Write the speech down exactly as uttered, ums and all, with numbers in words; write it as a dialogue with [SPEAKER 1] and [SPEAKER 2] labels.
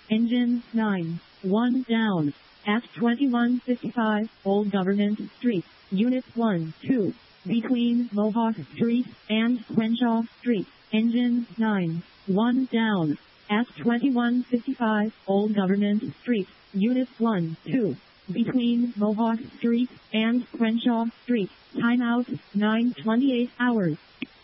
[SPEAKER 1] Engine nine. one down. At twenty-one fifty-five, Old Government Street, Unit one two. Between Mohawk Street and Crenshaw Street. Engine nine. one down. At twenty-one fifty-five, Old Government Street, Unit one two. Between Mohawk Street and Crenshaw Street. Timeout, nine twenty-eight hours.